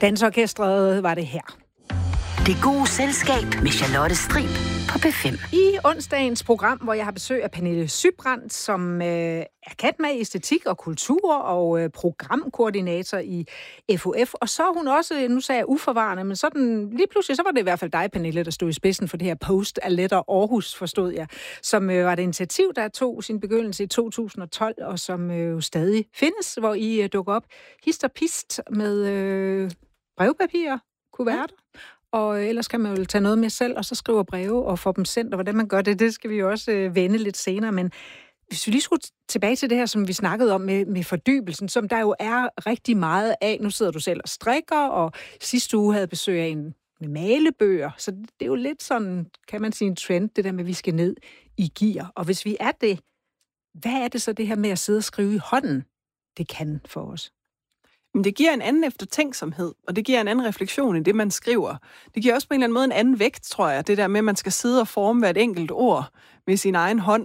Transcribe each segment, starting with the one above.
Dansorkestret var det her. Det gode selskab med Charlotte Strib på P5. I onsdagens program, hvor jeg har besøg af Pernille Sybrandt, som er akademiker i æstetik og kultur og programkoordinator i FOF. Og så er hun også, nu sagde jeg uforvarende, men sådan lige pludselig, så var det i hvert fald dig, Pernille, der stod i spidsen for det her Post a Letter Aarhus, forstod jeg, som var et initiativ, der tog sin begyndelse i 2012, og som jo stadig findes, hvor I dukker op hist og pist med brevpapir, kuverter. Og ellers kan man jo tage noget med selv, og så skrive breve og få dem sendt. Og hvordan man gør det, det skal vi jo også vende lidt senere. Men hvis vi lige skulle tilbage til det her, som vi snakkede om med fordybelsen, som der jo er rigtig meget af. Nu sidder du selv og strikker, og sidste uge havde besøg af en med malebøger. Så det er jo lidt sådan, kan man sige, en trend, det der med, at vi skal ned i gear. Og hvis vi er det, hvad er det så det her med at sidde og skrive i hånden, det kan for os? Men det giver en anden eftertænksomhed, og det giver en anden refleksion i det, man skriver. Det giver også på en eller anden måde en anden vægt, tror jeg, det der med, at man skal sidde og forme hvert enkelt ord med sin egen hånd.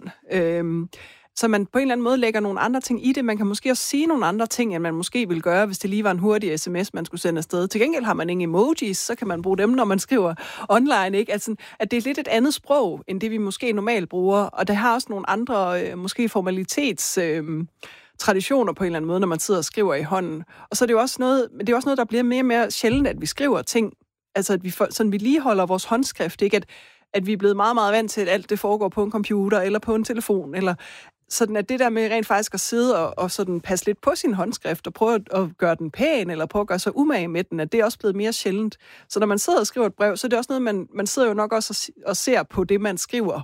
Så man på en eller anden måde lægger nogle andre ting i det. Man kan måske også sige nogle andre ting, end man måske ville gøre, hvis det lige var en hurtig sms, man skulle sende afsted. Til gengæld har man ingen emojis, så kan man bruge dem, når man skriver online, ikke? Altså, at det er lidt et andet sprog, end det vi måske normalt bruger. Og det har også nogle andre, måske formalitets... traditioner på en eller anden måde, når man sidder og skriver i hånden. Og så er det jo også noget, men det er også noget, der bliver mere og mere sjældent, at vi skriver ting. Altså, at vi sådan vedligeholder vores håndskrift, ikke? At vi er blevet meget, meget vant til, at alt det foregår på en computer, eller på en telefon, eller sådan, at det der med rent faktisk at sidde og sådan passe lidt på sin håndskrift, og prøve at gøre den pæn, eller prøve at gøre sig umage med den, at det er også blevet mere sjældent. Så når man sidder og skriver et brev, så er det også noget, man sidder jo nok også og ser på det, man skriver,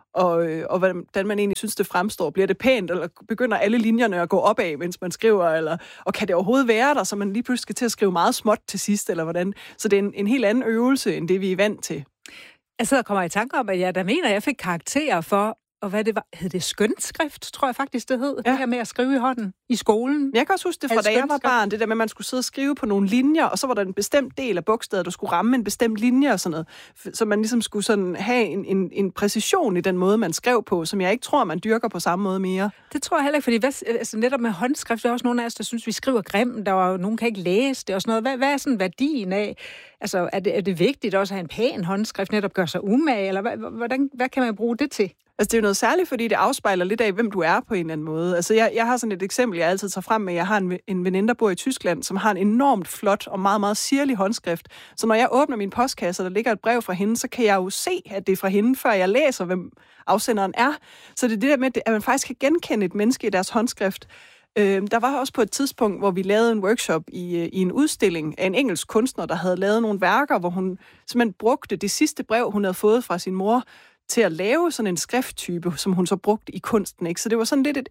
og hvordan man egentlig synes, det fremstår. Bliver det pænt, eller begynder alle linjerne at gå opad, mens man skriver, og kan det overhovedet være der, så man lige pludselig skal til at skrive meget småt til sidst, eller hvordan? Så det er en helt anden øvelse, end det vi er vant til. Jeg sidder og kommer i tanke om, at jeg fik karakterer for, og hvad det var, hed det skønskrift, tror jeg faktisk, det hed, ja. Det her med at skrive i hånden i skolen. Jeg kan også huske det fra, da jeg var barn, det der med, at man skulle sidde og skrive på nogle linjer, og så var der en bestemt del af bogstavet, der skulle ramme en bestemt linje og sådan noget, så man ligesom skulle sådan have en præcision i den måde, man skrev på, som jeg ikke tror, man dyrker på samme måde mere. Det tror jeg heller ikke, fordi netop med håndskrift, der er også nogle af os, der synes, vi skriver grimt, der var nogen, kan ikke læse det og sådan noget. Hvad er sådan værdien af? Altså, er det vigtigt også at have en pæn håndskrift, netop gøre sig umage, eller hvad kan man bruge det til? Altså, det er jo noget særligt, fordi det afspejler lidt af, hvem du er på en eller anden måde. Altså, jeg har sådan et eksempel, jeg altid tager frem med. Jeg har en veninde, der bor i Tyskland, som har en enormt flot og meget, meget sirlig håndskrift. Så når jeg åbner min postkasse, og der ligger et brev fra hende, så kan jeg jo se, at det er fra hende, før jeg læser, hvem afsenderen er. Så det er det der med, at man faktisk kan genkende et menneske i deres håndskrift. Der var også på et tidspunkt, hvor vi lavede en workshop i en udstilling af en engelsk kunstner, der havde lavet nogle værker, hvor hun simpelthen brugte det sidste brev, hun havde fået fra sin mor, til at lave sådan en skrifttype, som hun så brugte i kunsten, ikke? Så det var sådan lidt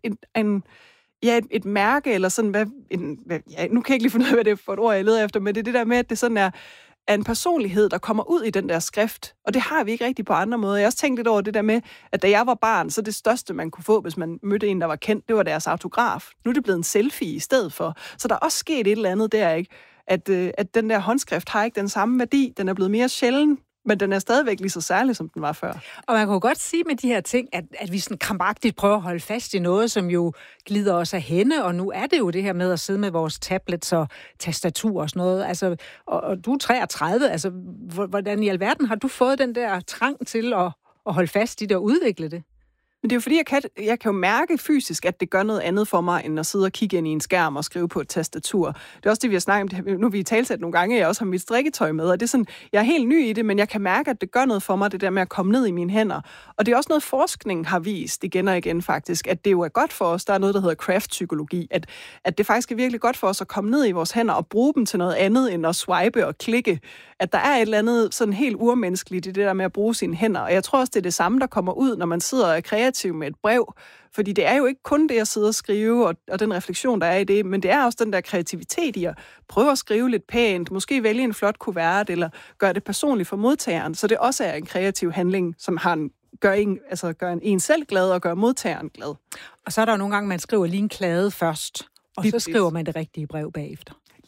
et mærke, eller sådan, nu kan jeg ikke lige finde ud af, hvad det er for et ord, jeg leder efter, men det er det der med, at det sådan er en personlighed, der kommer ud i den der skrift, og det har vi ikke rigtig på andre måder. Jeg har også tænkt lidt over det der med, at da jeg var barn, så det største, man kunne få, hvis man mødte en, der var kendt, det var deres autograf. Nu er det blevet en selfie i stedet for. Så der er også sket et eller andet der, ikke? At den der håndskrift har ikke den samme værdi, den er blevet mere sjælden, men den er stadigvæk lige så særlig, som den var før. Og man kan jo godt sige med de her ting, at vi sådan krampagtigt prøver at holde fast i noget, som jo glider os af hende, og nu er det jo det her med at sidde med vores tablets og tastatur og sådan noget. Altså, og du er 33, altså hvordan i alverden har du fået den der trang til at holde fast i det og udvikle det? Men det er jo fordi, jeg kan jo mærke fysisk, at det gør noget andet for mig, end at sidde og kigge ind i en skærm og skrive på et tastatur. Det er også det, vi har snakket om. Nu har vi talsat nogle gange, jeg også har mit strikketøj med, og det er sådan, jeg er helt ny i det, men jeg kan mærke, at det gør noget for mig, det der med at komme ned i mine hænder. Og det er også noget, forskningen har vist igen og igen faktisk, at det jo er godt for os. Der er noget, der hedder craft-psykologi, at det faktisk er virkelig godt for os at komme ned i vores hænder og bruge dem til noget andet, end at swipe og klikke. At der er et eller andet sådan helt urmenneskeligt i det der med at bruge sine hænder. Og jeg tror også, det er det samme, der kommer ud, når man sidder og er kreativ med et brev. Fordi det er jo ikke kun det at sidde og skrive, og den refleksion, der er i det, men det er også den der kreativitet i at prøve at skrive lidt pænt, måske vælge en flot kuvert, eller gøre det personligt for modtageren. Så det også er en kreativ handling, som gør en selv glad og gør modtageren glad. Og så er der jo nogle gange, man skriver lige en klade først, og så skriver man det rigtige brev bagefter.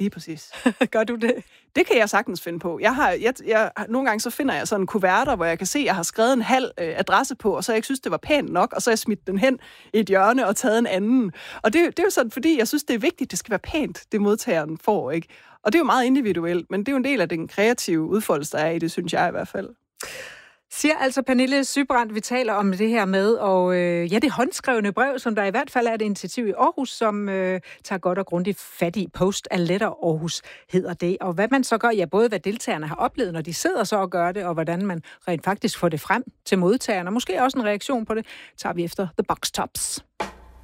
Lige præcis. Gør du det? Det kan jeg sagtens finde på. Nogle gange så finder jeg sådan kuverter, hvor jeg kan se, at jeg har skrevet en halv adresse på, og så jeg ikke synes, det var pænt nok, og så har jeg smidt den hen i et hjørne og taget en anden. Og det er jo sådan, fordi jeg synes, det er vigtigt, det skal være pænt, det modtageren får, ikke? Og det er jo meget individuelt, men det er jo en del af den kreative udfoldelse, der er i det, synes jeg i hvert fald. Siger altså Pernille Sybrandt, vi taler om det her med, og det håndskrevne brev, som der i hvert fald er et initiativ i Aarhus, som tager godt og grundigt fat i. Post a Letter Aarhus hedder det. Og hvad man så gør, både hvad deltagerne har oplevet, når de sidder så og gør det, og hvordan man rent faktisk får det frem til modtagerne, og måske også en reaktion på det, tager vi efter The Box Tops.